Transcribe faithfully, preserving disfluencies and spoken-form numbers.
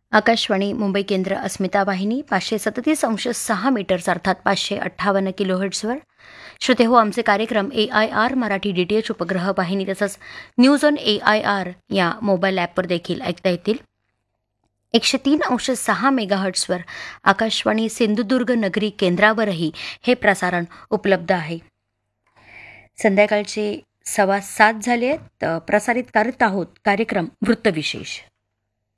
आकाशवाणी मुंबई केंद्र अस्मिता वाहिनी पाचशे सदतीस अंश सहा मीटर्स अर्थात पाचशे अठ्ठावन्न किलो हर्ट्सवर. श्रोते हो, आमचे कार्यक्रम ए I R Marathi D T H उपग्रह वाहिनी तसंच news on A I R या मोबाईल ॲपवर देखील ऐकता येतील. एकशे तीन अंश सहा मेगा हर्ट्सवर आकाशवाणी सिंधुदुर्ग नगरी केंद्रावरही हे प्रसारण उपलब्ध आहे. संध्याकाळचे सव्वा सात झाले आहेत. प्रसारित करत आहोत कार्यक्रम वृत्तविशेष.